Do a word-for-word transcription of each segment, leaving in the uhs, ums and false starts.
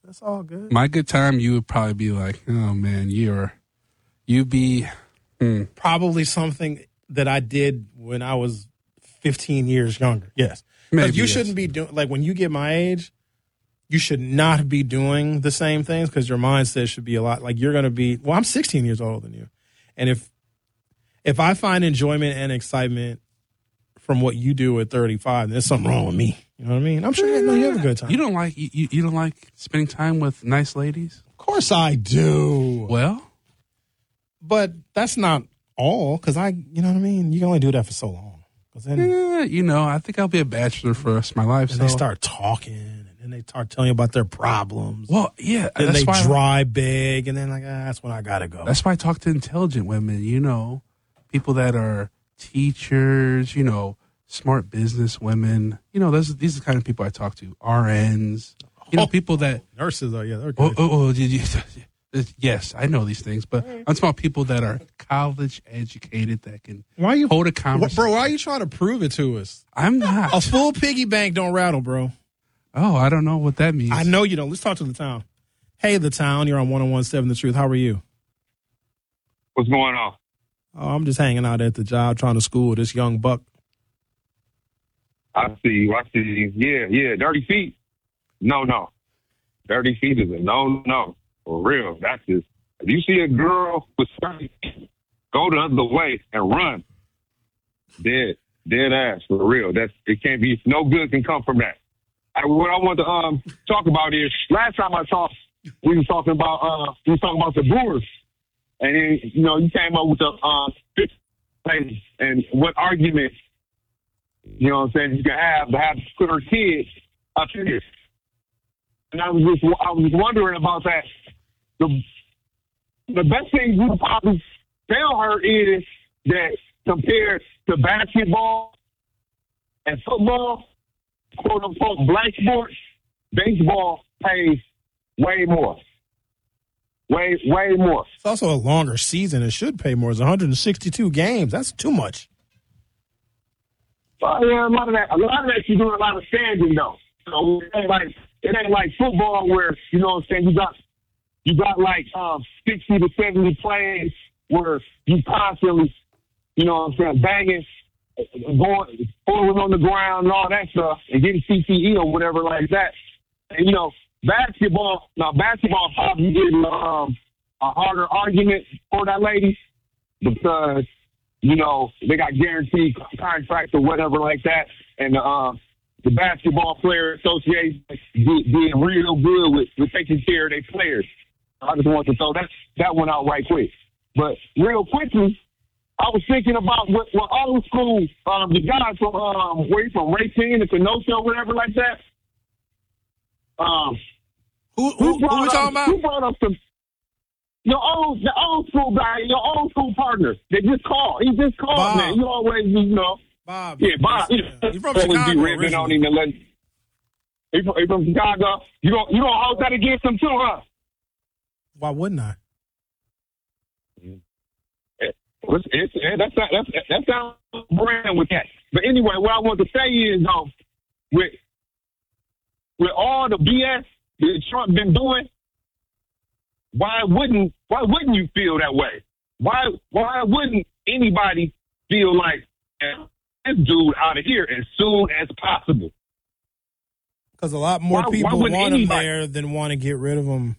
That's all good. My good time, you would probably be like, oh, man, you're, you be. Hmm. Probably something that I did when I was fifteen years younger. Yes. Maybe Because you yes. shouldn't be doing, like when you get my age, you should not be doing the same things because your mindset should be a lot, like you're going to be, well, I'm sixteen years older than you. And if, if I find enjoyment and excitement from what you do at thirty-five, there's something wrong with me. You know what I mean? I'm sure you, know, you have a good time. You don't like you, you don't like spending time with nice ladies? Of course I do. Well, but that's not all because I, you know what I mean? You can only do that for so long. Then, yeah, you know, I think I'll be a bachelor for the rest of my life. And so. they start talking, and then they start telling you about their problems. Well, yeah, and that's they why dry big, and then like ah, that's when I gotta go. That's why I talk to intelligent women. You know, people that are teachers. You know, smart business women. You know, those these are the kind of people I talk to. R Ns. You know, oh, people that nurses are yeah. They're oh, good. oh, oh, did you, yes, I know these things, but I'm talking about people that are college educated that can why you, hold a conversation. Bro, why are you trying to prove it to us? I'm not. A full piggy bank don't rattle, bro. Oh, I don't know what that means. I know you don't. Let's talk to the town. Hey, the town. You're on one oh one point seven The Truth. How are you? What's going on? Oh, I'm just hanging out at the job trying to school this young buck. I see you. I see you. Yeah, yeah. Dirty feet. No, no. Dirty feet is a no, no. For real. That's just, if you see a girl with dirty feet, go the other way and run. Dead. Dead ass. For real. That's, it can't be, no good can come from that. I, what I want to um talk about is, last time I talked, we were talking about, uh, we were talking about the Brewers. And then, you know, you came up with the, uh, fifth place and what argument, you know what I'm saying, you can have to have to put her kids up here. And I was just, I was wondering about that. The, the best thing you could probably tell her is that compared to basketball and football, quote unquote, black sports, baseball pays way more. Way, way more. It's also a longer season. It should pay more. It's one hundred sixty-two games. That's too much. Well, yeah, a lot of that, a lot of that you're doing a lot of standing though. So it ain't like, it ain't like football where, you know what I'm saying, you got, you got like um, sixty to seventy plays where you constantly, you know what I'm saying, banging, going, falling on the ground and all that stuff and getting C T E or whatever like that. And, you know, basketball, now basketball probably getting um, a harder argument for that lady because, you know, they got guaranteed contracts or whatever like that. And um, the Basketball Player Association being real good with, with taking care of their players. I just want to throw that, that one out right quick. But real quickly, I was thinking about what, what old school, um, the guys from, um, where you from, Racine and Kenosha or whatever like that. Um, who who, who, who we talking about? Who brought up some, your old, the old school guy, your old school partner that just called. He just called, Bob. man. You always, you know. Bob. Yeah, Bob. Yeah. He's from always Chicago be ripping on him and let, he from, he from Chicago. You don't, you don't hold that against him too, huh? Why wouldn't I? It's, it's, that's that's that sounds brand with that. But anyway, what I want to say is, um, with with all the B S that Trump been doing, why wouldn't why wouldn't you feel that way? Why why wouldn't anybody feel like this dude out of here as soon as possible? Because a lot more why, people why want anybody? him there than want to get rid of him.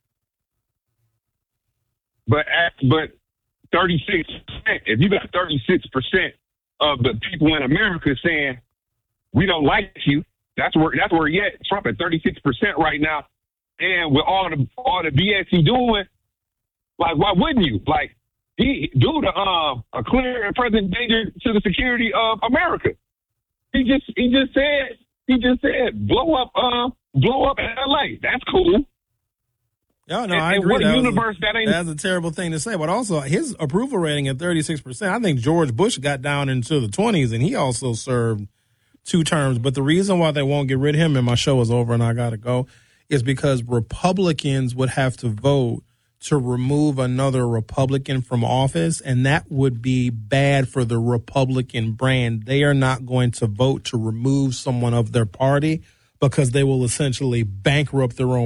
But but thirty-six percent, if you got thirty-six percent of the people in America saying we don't like you, that's where that's where he at. Trump at thirty-six percent right now, and with all the all the B S he doing, like why wouldn't you? Like he due to um a clear and present danger to the security of America. He just he just said he just said blow up um uh, blow up L A. That's cool. Yeah, no, and, I and agree. What that a universe a, that ain't. That's a terrible thing to say. But also, his approval rating at thirty-six percent, I think George Bush got down into the twenties, and he also served two terms. But the reason why they won't get rid of him, and my show is over and I got to go, is because Republicans would have to vote to remove another Republican from office, and that would be bad for the Republican brand. They are not going to vote to remove someone of their party because they will essentially bankrupt their own